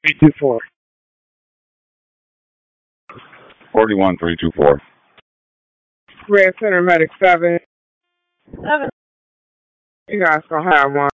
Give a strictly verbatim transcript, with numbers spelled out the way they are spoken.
three two four. forty-one three two four. Red Center Medic seven. Seven. You guys gonna have one.